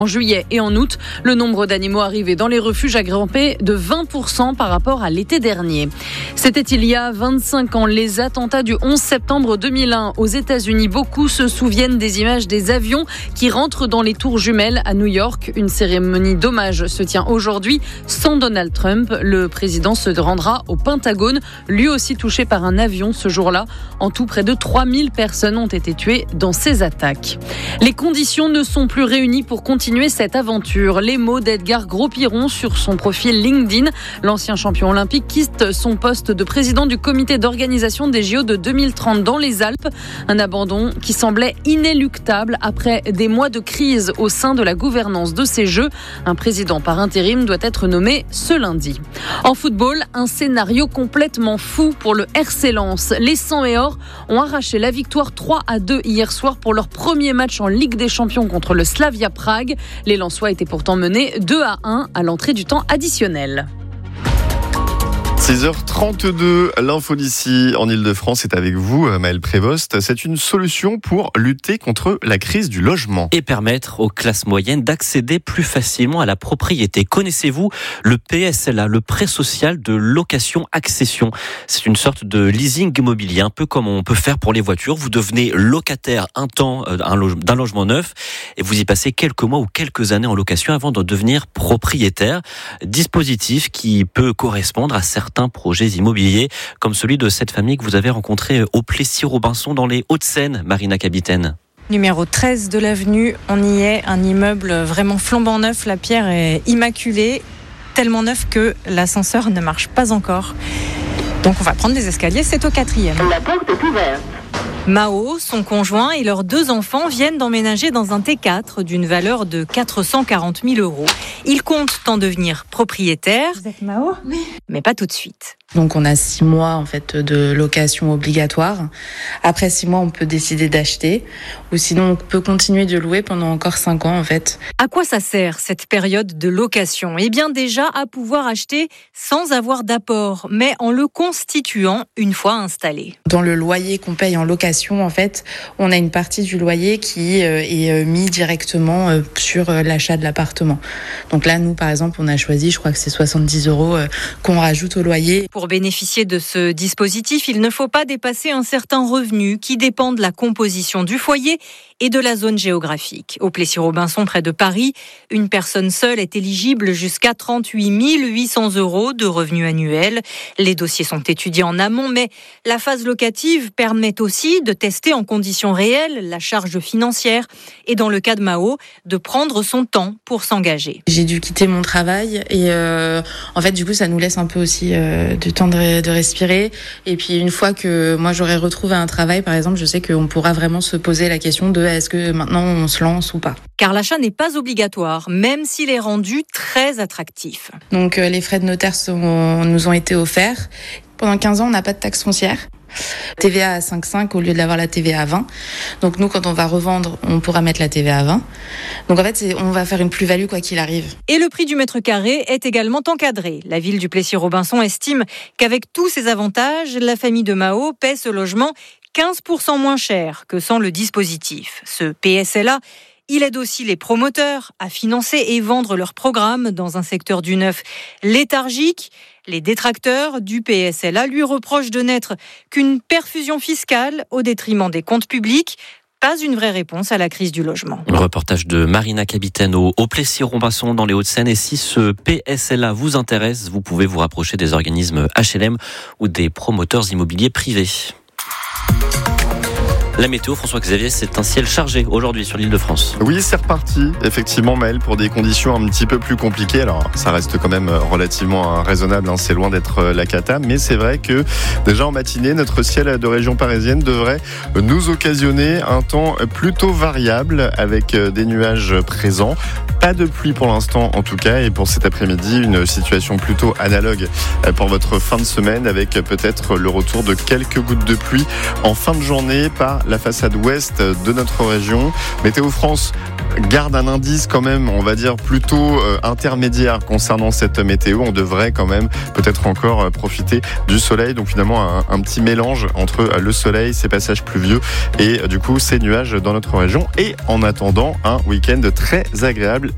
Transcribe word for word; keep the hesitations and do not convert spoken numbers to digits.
En juillet et en août, le nombre d'animaux arrivés dans les refuges a grimpé de vingt pour cent par rapport à l'été dernier. C'était il y a vingt-cinq ans, les attentats du onze septembre deux mille un aux États-Unis. Beaucoup se souviennent des images des avions qui rentrent dans les tours jumelles à New York. Une cérémonie d'hommage se tient aujourd'hui sans Donald Trump. Le président se rendra au Pentagone, lui aussi touché par un avion ce jour-là. En tout, près de trois mille personnes ont été tuées dans ces attaques. Les conditions ne sont plus réunies pour continuer cette aventure. Les mots d'Edgar Gros-Piron sur son profil LinkedIn. L'ancien champion olympique quitte son poste de président du comité d'organisation des J O de deux mille trente dans les Alpes. Un abandon qui semblait inéluctable après des mois de crise au sein de la gouvernance de ces Jeux. Un président par intérim doit être nommé ce lundi. En football, un scénario complètement fou pour le R C Lens. Les cent et or ont arraché la victoire trois à deux hier soir pour leur premier match en Ligue des Champions contre le Slavia Prague. Les Lensois étaient pourtant menés deux à un à l'entrée du temps additionnel. six heures trente-deux, l'info d'ici en Ile-de-France est avec vous, Maëlle Prévost. C'est une solution pour lutter contre la crise du logement. Et permettre aux classes moyennes d'accéder plus facilement à la propriété. Connaissez-vous le P S L A, le prêt social de location-accession? C'est une sorte de leasing immobilier, un peu comme on peut faire pour les voitures. Vous devenez locataire un temps d'un logement neuf et vous y passez quelques mois ou quelques années en location avant de devenir propriétaire. Dispositif qui peut correspondre à certains projets immobiliers, comme celui de cette famille que vous avez rencontrée au Plessis-Robinson dans les Hauts-de-Seine, Marina Capitaine. Numéro treize de l'avenue, on y est, un immeuble vraiment flambant neuf, la pierre est immaculée, tellement neuf que l'ascenseur ne marche pas encore. Donc on va prendre des escaliers, c'est au quatrième. La porte est ouverte. Mao, son conjoint et leurs deux enfants viennent d'emménager dans un T quatre d'une valeur de quatre cent quarante mille euros. Ils comptent en devenir propriétaires. Vous êtes Mao ? Oui. Mais pas tout de suite. Donc on a six mois en fait de location obligatoire. Après six mois, on peut décider d'acheter, ou sinon on peut continuer de louer pendant encore cinq ans en fait. À quoi ça sert cette période de location ? Eh bien déjà à pouvoir acheter sans avoir d'apport, mais en le constituant une fois installé. Dans le loyer qu'on paye en location, en fait, on a une partie du loyer qui est mis directement sur l'achat de l'appartement. Donc là, nous par exemple, on a choisi, je crois que c'est soixante-dix euros qu'on rajoute au loyer. Pour bénéficier de ce dispositif, il ne faut pas dépasser un certain revenu qui dépend de la composition du foyer et de la zone géographique. Au Plessis-Robinson, près de Paris, une personne seule est éligible jusqu'à trente-huit mille huit cents euros de revenus annuels. Les dossiers sont étudiés en amont, mais la phase locative permet aussi de tester en conditions réelles la charge financière et, dans le cas de Mao, de prendre son temps pour s'engager. J'ai dû quitter mon travail et euh, en fait, du coup, ça nous laisse un peu aussi euh, de temps de, de respirer. Et puis, une fois que moi, j'aurai retrouvé un travail, par exemple, je sais qu'on pourra vraiment se poser la question de est-ce que maintenant on se lance ou pas. Car l'achat n'est pas obligatoire, même s'il est rendu très attractif. Donc euh, les frais de notaire sont, nous ont été offerts. Pendant quinze ans, on n'a pas de taxe foncière. T V A à cinq virgule cinq au lieu de l'avoir la T V A à vingt. Donc nous, quand on va revendre, on pourra mettre la T V A à vingt. Donc en fait, c'est, on va faire une plus-value quoi qu'il arrive. Et le prix du mètre carré est également encadré. La ville du Plessis-Robinson estime qu'avec tous ces avantages, la famille de Mao paie ce logement quinze pour cent moins cher que sans le dispositif. Ce P S L A, il aide aussi les promoteurs à financer et vendre leurs programmes dans un secteur du neuf léthargique. Les détracteurs du P S L A lui reprochent de n'être qu'une perfusion fiscale au détriment des comptes publics. Pas une vraie réponse à la crise du logement. Le reportage de Marina Capitaine au, au Plessis-Robinson dans les Hauts-de-Seine. Et si ce P S L A vous intéresse, vous pouvez vous rapprocher des organismes H L M ou des promoteurs immobiliers privés. La météo, François-Xavier, c'est un ciel chargé aujourd'hui sur l'Île-de-France. Oui, c'est reparti, effectivement, Maëlle, pour des conditions un petit peu plus compliquées. Alors, ça reste quand même relativement raisonnable, hein, c'est loin d'être la cata, mais c'est vrai que déjà en matinée, notre ciel de région parisienne devrait nous occasionner un temps plutôt variable avec des nuages présents. Pas de pluie pour l'instant en tout cas, et pour cet après-midi, une situation plutôt analogue pour votre fin de semaine avec peut-être le retour de quelques gouttes de pluie en fin de journée par la façade ouest de notre région. Météo France garde un indice quand même, on va dire plutôt euh, intermédiaire concernant cette météo. On devrait quand même peut-être encore euh, profiter du soleil. Donc finalement un, un petit mélange entre euh, le soleil, ces passages pluvieux et euh, du coup ces nuages dans notre région. Et en attendant un week-end très agréable